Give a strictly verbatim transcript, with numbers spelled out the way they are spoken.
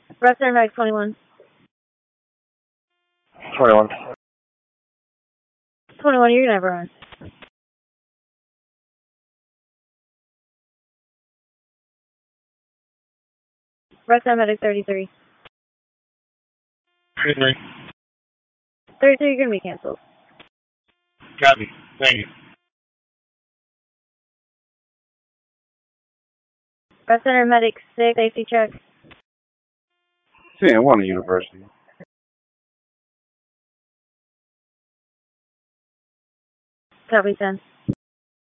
Rest Center Medic twenty-one. twenty-one. twenty-one, you're gonna have a run. Rest Center Medic thirty-three. thirty-three. thirty-three, you're gonna be canceled. Copy. Thank you. Rest Center Medic six, safety check. C N one University. Copy ten.